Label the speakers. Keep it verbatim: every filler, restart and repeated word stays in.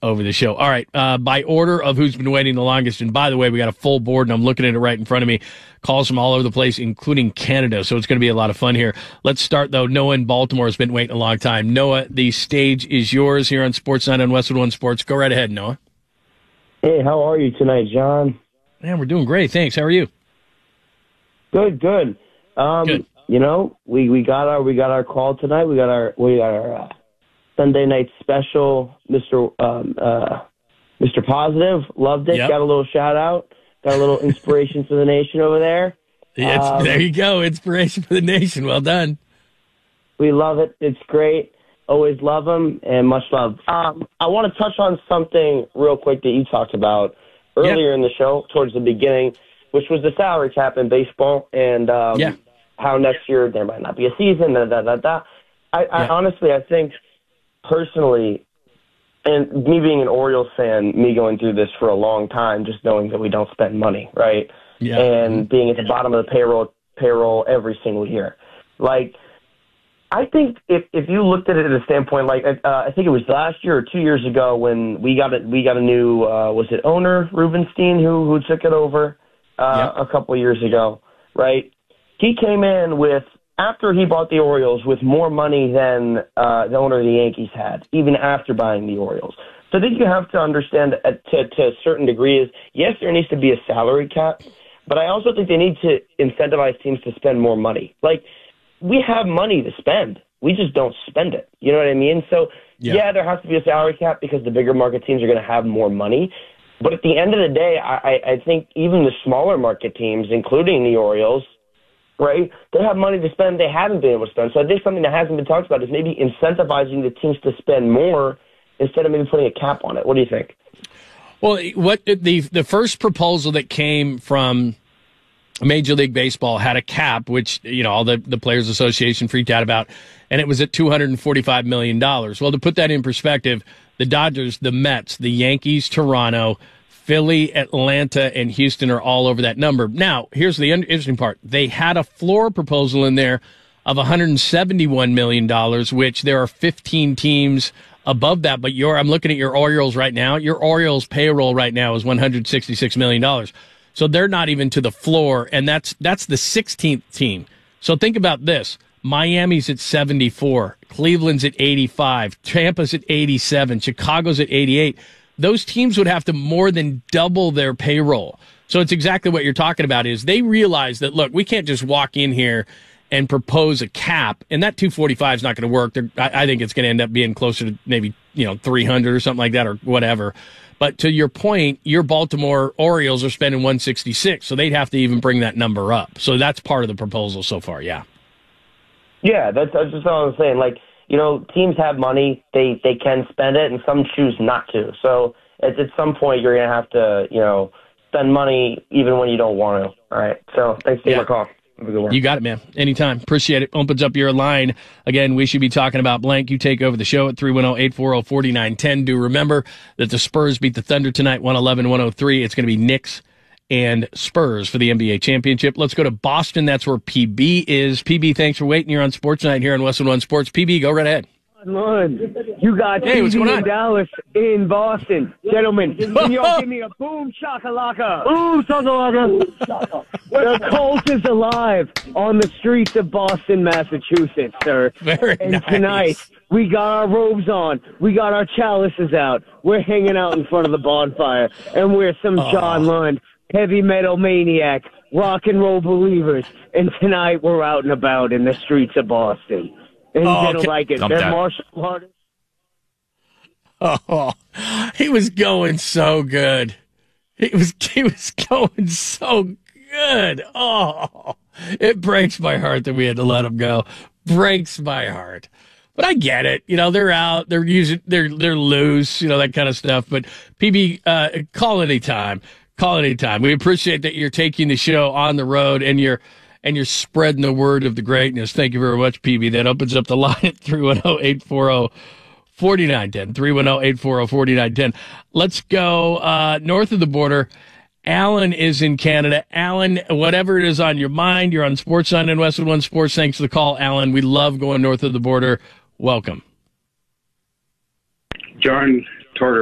Speaker 1: over the show. All right, uh, by order of who's been waiting the longest, and by the way, we got a full board, and I'm looking at it right in front of me. Calls from all over the place, including Canada, so it's going to be a lot of fun here. Let's start, though. Noah in Baltimore has been waiting a long time. Noah, the stage is yours here on Sportsnet on Westwood One Sports. Go right ahead, Noah.
Speaker 2: Hey, how are you tonight, John?
Speaker 1: Man, we're doing great. Thanks. How are you?
Speaker 2: Good, good. Um,
Speaker 1: good.
Speaker 2: You know, we, we got our we got our call tonight. We got our we got our uh, Sunday night special, Mister Um, uh, Mister Positive. Loved it.
Speaker 1: Yep.
Speaker 2: Got a little shout out. Got a little inspiration for the nation over there.
Speaker 1: Yeah,
Speaker 2: um,
Speaker 1: there you go. Inspiration for the nation. Well done.
Speaker 2: We love it. It's great. Always love them, and much love. Um, I want to touch on something real quick that you talked about earlier
Speaker 1: yep.
Speaker 2: in the show, towards the beginning, which was the salary cap in baseball, and um,
Speaker 1: yeah.
Speaker 2: how next year there might not be a season. Da, da, da, da. I,
Speaker 1: yeah.
Speaker 2: I honestly, I think personally, and me being an Orioles fan, me going through this for a long time, just knowing that we don't spend money, right?
Speaker 1: Yeah.
Speaker 2: And being at the bottom of the payroll payroll every single year, like. I think if if you looked at it at a standpoint, like uh, I think it was last year or two years ago when we got it, we got a new uh, was it owner Rubenstein who who took it over uh, yep. a couple of years ago, right? He came in with after he bought the Orioles with more money than uh, the owner of the Yankees had, even after buying the Orioles. So I think you have to understand that to to a certain degree is yes, there needs to be a salary cap, but I also think they need to incentivize teams to spend more money, like. We have money to spend. We just don't spend it. You know what I mean? So, yeah, yeah there has to be a salary cap because the bigger market teams are going to have more money. But at the end of the day, I, I think even the smaller market teams, including the Orioles, right, they have money to spend they haven't been able to spend. So I think something that hasn't been talked about is maybe incentivizing the teams to spend more instead of maybe putting a cap on it. What do you think?
Speaker 1: Well, what the the first proposal that came from Major League Baseball had a cap, which, you know, all the, the Players Association freaked out about, and it was at two hundred forty-five million dollars. Well, to put that in perspective, the Dodgers, the Mets, the Yankees, Toronto, Philly, Atlanta, and Houston are all over that number. Now, here's the interesting part. They had a floor proposal in there of one hundred seventy-one million dollars, which there are fifteen teams above that. But your, I'm looking at your Orioles right now. Your Orioles payroll right now is one hundred sixty-six million dollars. So they're not even to the floor, and that's that's the sixteenth team. So think about this. Miami's at seventy-four, Cleveland's at eighty-five, Tampa's at eighty-seven, Chicago's at eighty-eight. Those teams would have to more than double their payroll. So it's exactly what you're talking about is they realize that, look, we can't just walk in here and propose a cap, and that two forty-five is not going to work. I, I think it's going to end up being closer to maybe, you know, three hundred or something like that or whatever. But to your point, your Baltimore Orioles are spending one sixty-six, so they'd have to even bring that number up. So that's part of the proposal so far, yeah.
Speaker 2: Yeah, that's, that's just all I'm saying. Like, you know, teams have money, they, they can spend it, and some choose not to. So at, at some point, you're going to have to, you know, spend money even when you don't want to. All right, so thanks for taking my call. Have a good one.
Speaker 1: You got it, man. Anytime. Appreciate it. Opens up your line. Again, we should be talking about blank. You take over the show at three one zero, eight four zero, four nine one zero. Do remember that the Spurs beat the Thunder tonight, one eleven to one oh three. It's going to be Knicks and Spurs for the N B A championship. Let's go to Boston. That's where P B is. P B, thanks for waiting. You're on Sports Night here on Westwood One Sports. P B, go right ahead.
Speaker 3: Lund, you got
Speaker 1: hey,
Speaker 3: T
Speaker 1: what's
Speaker 3: V
Speaker 1: going
Speaker 3: in
Speaker 1: on?
Speaker 3: Dallas, in Boston. Gentlemen, can y'all give me a boom shakalaka? Boom shakalaka. The Colts is alive on the streets of Boston, Massachusetts, sir.
Speaker 1: Very
Speaker 3: and
Speaker 1: nice.
Speaker 3: Tonight, we got our robes on. We got our chalices out. We're hanging out in front of the bonfire. And we're some
Speaker 1: oh.
Speaker 3: John Lund, heavy metal maniac, rock and roll believers. And tonight, we're out and about in the streets of Boston. And
Speaker 1: oh,
Speaker 3: they don't like it. They're martial artists.
Speaker 1: Oh, he was going so good. He was he was going so good. Oh, it breaks my heart that we had to let him go. Breaks my heart. But I get it. You know, they're out. They're using. They're they're loose. You know, that kind of stuff. But P B, uh, call anytime. Call anytime. We appreciate that you're taking the show on the road and you're. And you're spreading the word of the greatness. Thank you very much, P B. That opens up the line at three one zero, eight four zero, four nine one zero. three one zero, eight four zero, four nine one zero. Let's go uh, north of the border. Alan is in Canada. Alan, whatever it is on your mind, you're on Sportsnet and Westwood One Sports. Thanks for the call, Alan. We love going north of the border. Welcome.
Speaker 4: John,